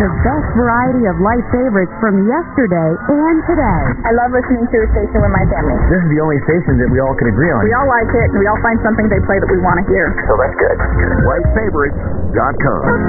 The best variety of life favorites from yesterday and today. I love listening to a station with my family. This is the only station that we all can agree on. We all like it, and we all find something they play that we want to hear. So that's good. LifeFavorites.com.